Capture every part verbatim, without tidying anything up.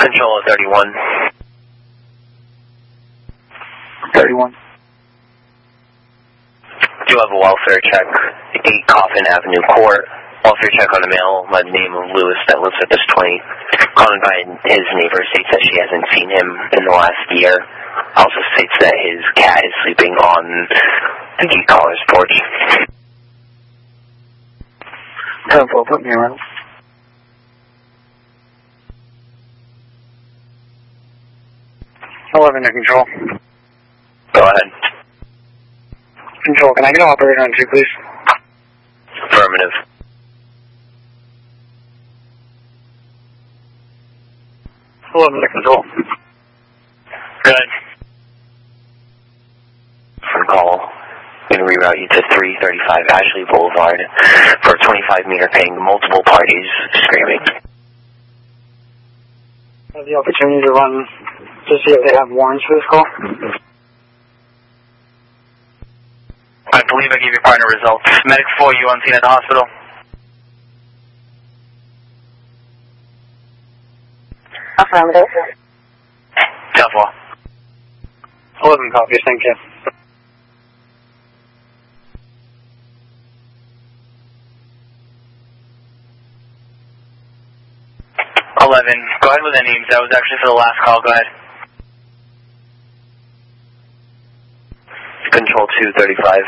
Control of thirty-one. thirty-one. Do have a welfare check, eight Coffin Avenue Court. Welfare check on a male by the name of Lewis that lives at this twenty. Calling by his neighbor, states that she hasn't seen him in the last year. Also states that his cat is sleeping on the gate caller's porch. ten four, put me around. eleven to control. Go ahead. Control, can I get an operator on two, please? Affirmative. eleven to control. Good. For call, I'm going to reroute you to three thirty-five Ashley Boulevard for a twenty-five meter ping, multiple parties screaming. I have the opportunity to run to see if they have warrants for this call. I believe I gave your partner results. Medic four, you on scene at the hospital? Affirmative. ten four. eleven copies, thank you. eleven. Go ahead with the names. That was actually for the last call. Go ahead. Control two thirty-five.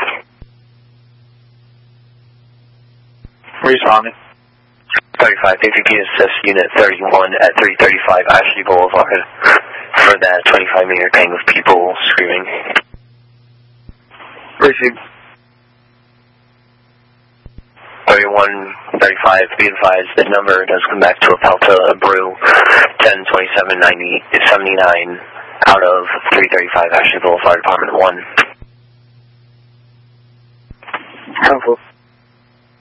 Responding. thirty-five, A P P Assist Unit thirty-one at three thirty-five Ashley Boulevard for that twenty-five meter ping of people screaming. Receive. thirty-one thirty-five, be advised, the number does come back to Apelta Brew, ten twenty-seven seventy-nine out of three thirty-five Ashley Boulevard, Department one. ten four.